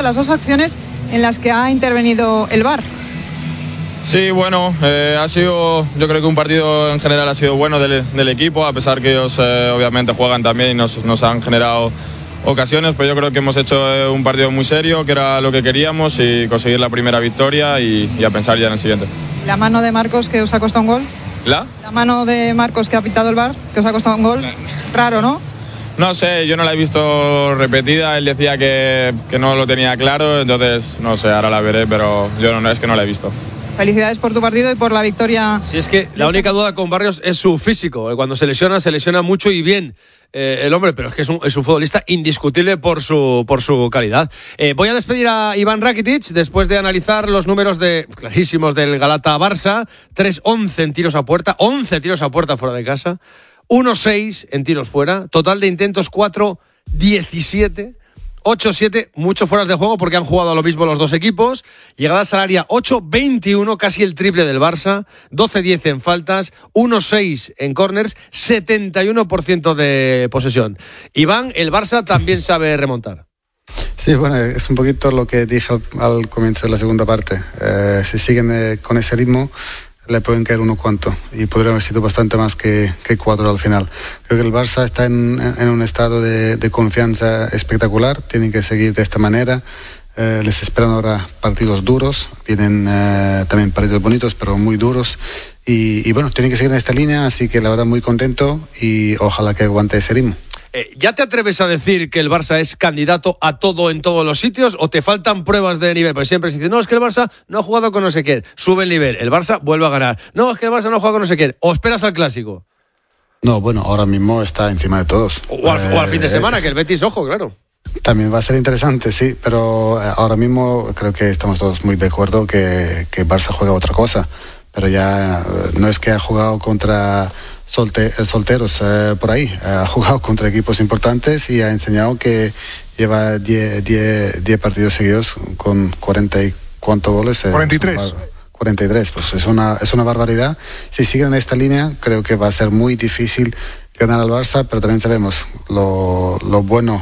las dos acciones en las que ha intervenido el VAR. Sí, bueno, ha sido, yo creo que un partido en general ha sido bueno del equipo, a pesar que ellos obviamente juegan también y nos han generado ocasiones, pero yo creo que hemos hecho un partido muy serio, que era lo que queríamos, y conseguir la primera victoria y a pensar ya en el siguiente. ¿La mano de Marcos que os ha costado un gol? ¿La mano de Marcos que ha pitado el VAR, que os ha costado un gol? Raro, ¿no? No sé, yo no la he visto repetida, él decía que no lo tenía claro, entonces no sé, ahora la veré, pero yo no, es que no la he visto. Felicidades por tu partido y por la victoria. Sí, es que la única duda con Barrios es su físico. Cuando se lesiona mucho y bien el hombre, pero es que es un futbolista indiscutible por su calidad. Voy a despedir a Iván Rakitic después de analizar los números clarísimos del Galata-Barça. 3-11 en tiros a puerta, 11 tiros a puerta fuera de casa, 1-6 en tiros fuera, total de intentos 4-17. 8-7, muchos fueras de juego porque han jugado a lo mismo los dos equipos. Llegadas al área 8-21, casi el triple del Barça. 12-10 en faltas, 1-6 en corners, 71% de posesión. Iván, el Barça también sabe remontar. Sí, bueno, es un poquito lo que dije al comienzo de la segunda parte. Si siguen con ese ritmo, le pueden caer unos cuantos y podrían haber sido bastante más que 4 al final. Creo que el Barça está en un estado de confianza espectacular, tienen que seguir de esta manera. Les esperan ahora partidos duros, vienen también partidos bonitos pero muy duros y bueno, tienen que seguir en esta línea, así que la verdad muy contento y ojalá que aguante ese ritmo. ¿Ya te atreves a decir que el Barça es candidato a todo en todos los sitios o te faltan pruebas de nivel? Porque siempre se dice, no, es que el Barça no ha jugado con no sé quién, sube el nivel, el Barça vuelve a ganar. No, es que el Barça no ha jugado con no sé quién, o esperas al Clásico. No, bueno, ahora mismo está encima de todos. O al fin de semana, que el Betis, ojo, claro. También va a ser interesante, sí, pero ahora mismo creo que estamos todos muy de acuerdo que Barça juega otra cosa, pero ya no es que ha jugado contra solteros por ahí, ha jugado contra equipos importantes y ha enseñado que lleva 10 partidos seguidos con 40 y cuántos goles. 43. 43, pues es una barbaridad. Si siguen en esta línea, creo que va a ser muy difícil ganar al Barça, pero también sabemos lo bueno.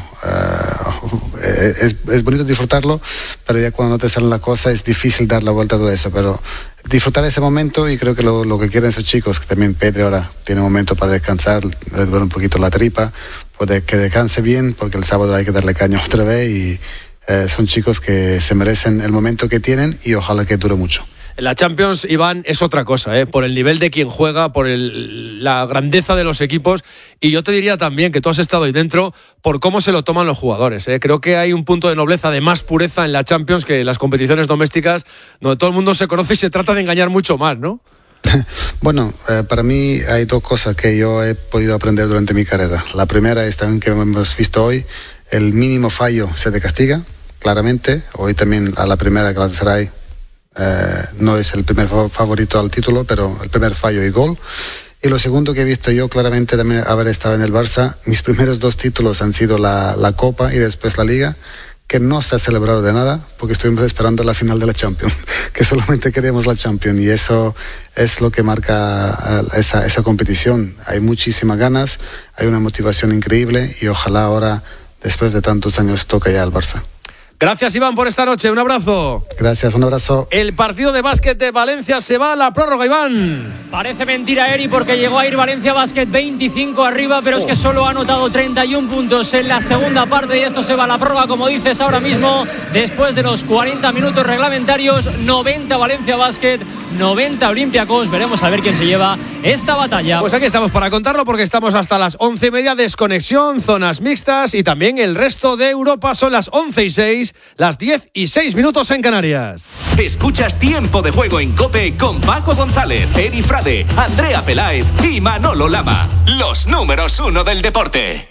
Es bonito disfrutarlo, pero ya cuando no te sale la cosa es difícil dar la vuelta a todo eso, pero disfrutar ese momento, y creo que lo que quieren esos chicos, que también Pedri ahora tiene un momento para descansar, ver un poquito la tripa, puede que descanse bien, porque el sábado hay que darle caña otra vez, y son chicos que se merecen el momento que tienen y ojalá que dure mucho. La Champions, Iván, es otra cosa, por el nivel de quien juega, por la grandeza de los equipos, y yo te diría también que tú has estado ahí dentro por cómo se lo toman los jugadores. Creo que hay un punto de nobleza, de más pureza en la Champions que en las competiciones domésticas, donde todo el mundo se conoce y se trata de engañar mucho más, ¿no? Bueno, para mí hay dos cosas que yo he podido aprender durante mi carrera. La primera es también que hemos visto hoy, el mínimo fallo se te castiga, claramente. Hoy también a la primera Galatasaray no es el primer favorito al título, pero el primer fallo y gol. Y lo segundo que he visto yo claramente también haber estado en el Barça, mis primeros 2 títulos han sido la Copa y después la Liga, que no se ha celebrado de nada porque estuvimos esperando la final de la Champions, que solamente queríamos la Champions, y eso es lo que marca esa competición. Hay muchísimas ganas, hay una motivación increíble y ojalá ahora, después de tantos años, toque ya al Barça. Gracias, Iván, por esta noche. Un abrazo. Gracias, un abrazo. El partido de básquet de Valencia se va a la prórroga, Iván. Parece mentira, Eri, porque llegó a ir Valencia Basket 25 arriba, pero es que solo ha anotado 31 puntos en la segunda parte y esto se va a la prórroga, como dices ahora mismo, después de los 40 minutos reglamentarios. 90 Valencia Basket, 90 Olympiacos. Veremos a ver quién se lleva esta batalla. Pues aquí estamos para contarlo, porque estamos hasta las 11:30, desconexión, zonas mixtas y también el resto de Europa. Son las 11:06, las 10:06 en Canarias. Escuchas Tiempo de Juego en COPE con Paco González, Eri Frade, Andrea Peláez y Manolo Lama. Los números 1 del deporte.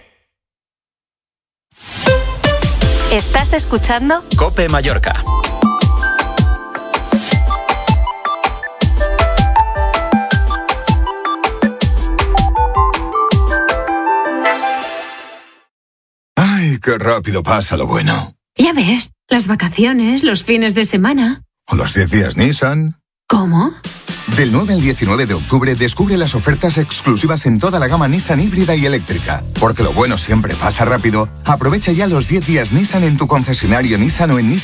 ¿Estás escuchando? COPE Mallorca. ¡Ay, qué rápido pasa lo bueno! Ya ves, las vacaciones, los fines de semana. ¿O los 10 días Nissan? ¿Cómo? Del 9 al 19 de octubre descubre las ofertas exclusivas en toda la gama Nissan híbrida y eléctrica. Porque lo bueno siempre pasa rápido. Aprovecha ya los 10 días Nissan en tu concesionario Nissan o en Nissan.